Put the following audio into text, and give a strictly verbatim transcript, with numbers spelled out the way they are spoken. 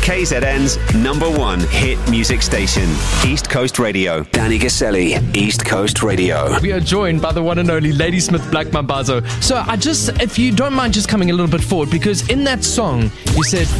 K Z N's number one hit music station, East Coast Radio. Danny Gaselli, East Coast Radio. We are joined by the one and only Ladysmith Black Mambazo. So I just, if you don't mind just coming a little bit forward, because in that song, you said,